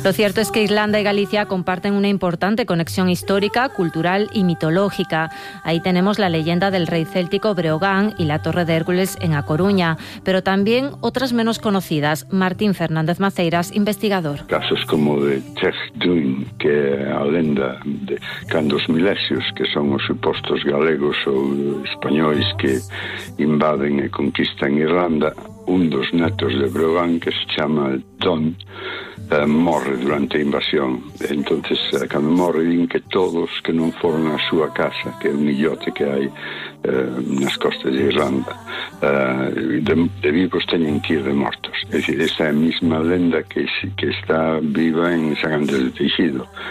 Lo cierto es que Irlanda y Galicia comparten una importante conexión histórica, cultural y mitológica. Ahí tenemos la leyenda del rey céltico Breogán y la Torre de Hércules en A Coruña, pero también otras menos conocidas. Martín Fernández Maceiras, investigador. Casos como de Teach Duin, que é a lenda de cando os milesios, que son os supostos galegos ou españois que invaden e conquistan Irlanda, un dos netos de Breogán, que se chama Don, morre durante a invasión. Entonces, cando morre, din que todos que non foron á súa casa, que é un illote que hai nas costas de Irlanda, de vivos teñen que ir de mortos. É dicir, esta é a mesma lenda que está viva en San Andrés de Teixido.